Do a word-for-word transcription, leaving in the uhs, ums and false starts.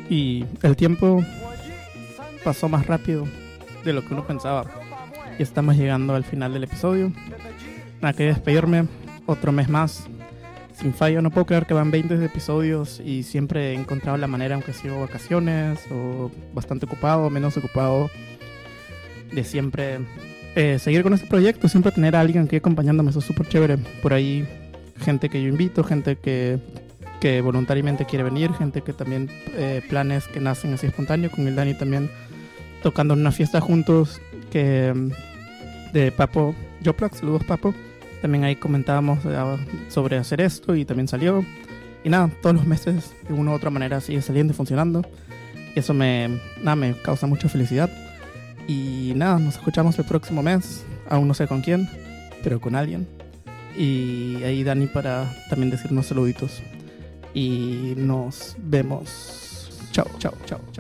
Y el tiempo pasó más rápido de lo que uno pensaba. Y estamos llegando al final del episodio. Nada que despedirme. Otro mes más. Sin fallo, no puedo creer que van veinte episodios y siempre he encontrado la manera, aunque sigo vacaciones o bastante ocupado, menos ocupado, de siempre eh, seguir con este proyecto, siempre tener a alguien aquí acompañándome. Eso es súper chévere. Por ahí, gente que yo invito, gente que, que voluntariamente quiere venir, gente que también, eh, planes que nacen así espontáneos, con el Dani también tocando en una fiesta juntos, que de Papo Joplak, saludos Papo. También ahí comentábamos uh, sobre hacer esto y también salió. Y nada, todos los meses de una u otra manera sigue saliendo y funcionando. Y eso me, nada, me causa mucha felicidad. Y nada, nos escuchamos el próximo mes. Aún no sé con quién, pero con alguien. Y ahí Dani para también decirnos saluditos. Y nos vemos. Chao, chao, chao, chao.